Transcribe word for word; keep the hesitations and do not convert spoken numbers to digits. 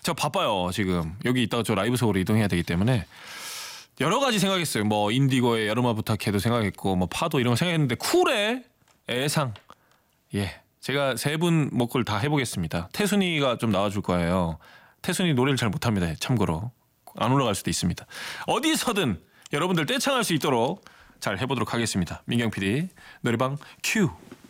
제가 바빠요 지금. 여기 있다가 저 라이브석으로 이동해야 되기 때문에 여러 가지 생각했어요. 뭐 인디고의 여름아 부탁해도 생각했고 뭐 파도 이런 거 생각했는데 쿨의 애상. 예, 제가 세 분 목소리 다 해보겠습니다. 태순이가 좀 나와줄 거예요. 태순이 노래를 잘 못합니다. 참고로 안 올라갈 수도 있습니다. 어디서든 여러분들 떼창할 수 있도록 잘 해보도록 하겠습니다. 민경 피디 노래방 큐.